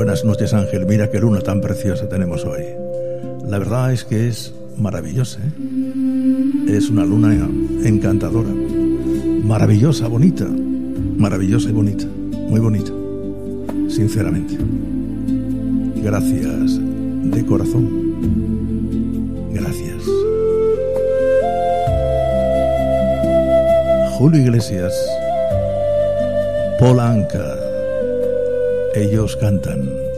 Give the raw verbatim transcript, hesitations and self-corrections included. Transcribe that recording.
Buenas noches, Ángel. Mira qué luna tan preciosa tenemos hoy. La verdad es que es maravillosa, ¿eh? Es una luna encantadora, maravillosa, bonita, maravillosa y bonita, muy bonita, sinceramente. Gracias de corazón. Gracias. Julio Iglesias, Paul Anka, ellos cantan.